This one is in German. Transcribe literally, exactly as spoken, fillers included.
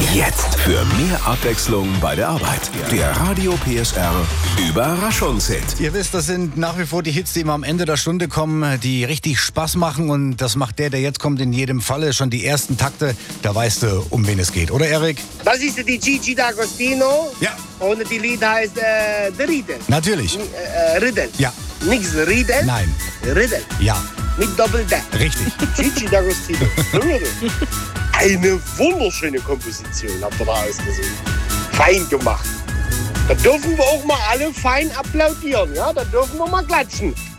Jetzt für mehr Abwechslung bei der Arbeit. Der Radio P S R Überraschungshit. Ihr wisst, das sind nach wie vor die Hits, die immer am Ende der Stunde kommen, die richtig Spaß machen. Und das macht der, der jetzt kommt, in jedem Falle. Schon die ersten Takte, da weißt du, um wen es geht. Oder, Erik? Das ist die Gigi D'Agostino. Ja. Und die Lied heißt äh, The Riddle. Natürlich. Äh, Riddle. Ja. Nichts Riddle. Nein. Riddle. Ja. Mit Doppel-D. Richtig. Gigi D'Agostino. Eine wunderschöne Komposition habt ihr da ausgesucht. Fein gemacht. Da dürfen wir auch mal alle fein applaudieren, ja? Da dürfen wir mal klatschen.